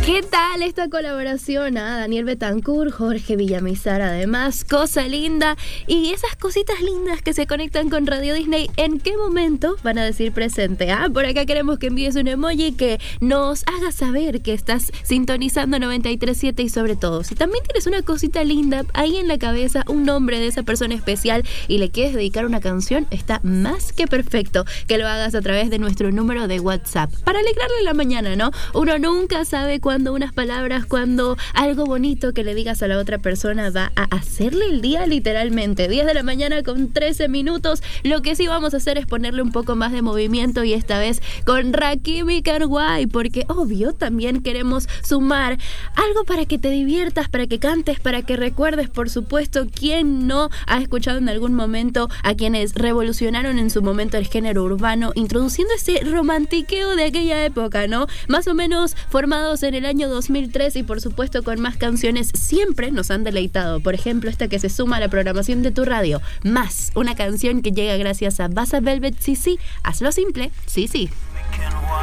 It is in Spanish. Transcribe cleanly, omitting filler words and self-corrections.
¿Qué tal esta colaboración? Daniel Betancourt, Jorge Villamizar, además, cosa linda. Y esas cositas lindas que se conectan con Radio Disney, ¿en qué momento van a decir presente? Por acá queremos que envíes un emoji que nos haga saber que estás sintonizando 93.7 y sobre todo, si también tienes una cosita linda ahí en la cabeza, un nombre de esa persona especial y le quieres dedicar una canción, está más que perfecto que lo hagas a través de nuestro número de WhatsApp. Para alegrarle la mañana, ¿no? Uno nunca sabe cuándo unas palabras, cuándo algo bonito que le digas a la otra persona va a hacerle el día literalmente. 10 de la mañana con 13 minutos. Lo que sí vamos a hacer es ponerle un poco más de movimiento y esta vez con Rakimi Karwai, porque obvio también queremos sumar algo para que te diviertas, para que cantes, para que recuerdes, por supuesto, quién no ha escuchado en algún momento a quienes revolucionaron en su momento el género urbano, introduciendo ese romantiqueo de aquella época, ¿no? Más o menos formados en el año 2003 y por supuesto con más canciones siempre nos han deleitado. Por ejemplo, esta que se suma a la programación de tu radio, Más, una canción que llega gracias a Basa Velvet, sí, hazlo simple, sí.